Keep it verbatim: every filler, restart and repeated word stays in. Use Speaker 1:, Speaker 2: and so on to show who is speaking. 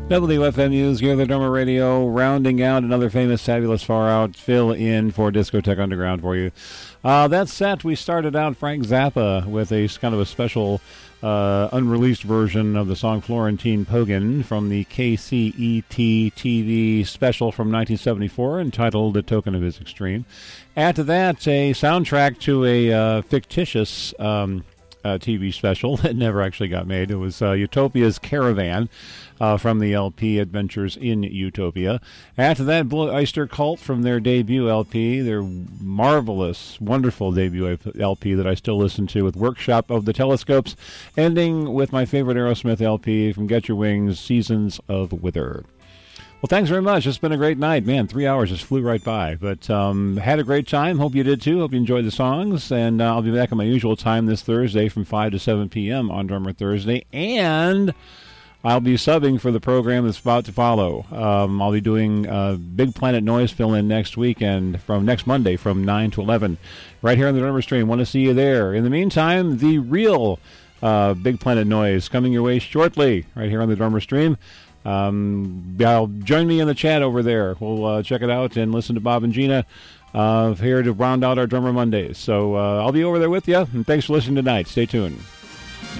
Speaker 1: W F M U's Gear the Drummer Radio, rounding out another famous, fabulous, far out fill in for Discotheque Underground for you. Uh, that set, we started out Frank Zappa with a kind of a special uh, unreleased version of the song Florentine Pogan from the K C E T T V special from nineteen seventy-four entitled A Token of His Extreme. After that, a soundtrack to a uh, fictitious um, uh, T V special that never actually got made. It was uh, Utopia's Caravan. Uh, from the L P Adventures in Utopia. After that, Blue Oyster Cult from their debut L P, their marvelous, wonderful debut L P that I still listen to with Workshop of the Telescopes, ending with my favorite Aerosmith L P from Get Your Wings, Seasons of Wither. Well, thanks very much. It's been a great night. Man, three hours just flew right by. But um, had a great time. Hope you did too. Hope you enjoyed the songs. And uh, I'll be back at my usual time this Thursday from five to seven p.m. on Drummer Thursday. And I'll be subbing for the program that's about to follow. Um, I'll be doing uh, Big Planet Noise fill-in next weekend, from next Monday from nine to eleven, right here on the Drummer Stream. Want to see you there. In the meantime, the real uh, Big Planet Noise coming your way shortly, right here on the Drummer Stream. Um, I'll join me in the chat over there. We'll uh, check it out and listen to Bob and Gina uh, here to round out our Drummer Mondays. So uh, I'll be over there with you, and thanks for listening tonight. Stay tuned.